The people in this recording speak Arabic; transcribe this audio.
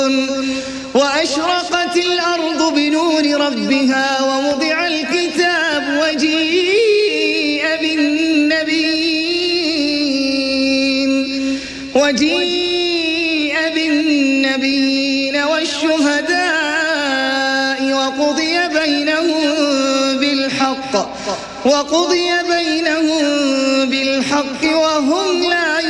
وأشرقت الأرض بنور ربها ووضع الكتاب وجيء بالنبيين والشهداء وقضي بينهم بالحق وهم لا